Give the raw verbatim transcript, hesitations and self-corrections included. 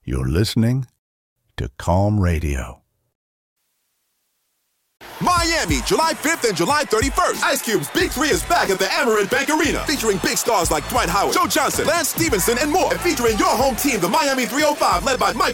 You're listening to Calm Radio. Miami, July fifth and July thirty-first. Ice Cube's Big Three is back at the Amerant Bank Arena, featuring big stars like Dwight Howard, Joe Johnson, Lance Stevenson, and more. And featuring your home team, the Miami three oh five, led by Mike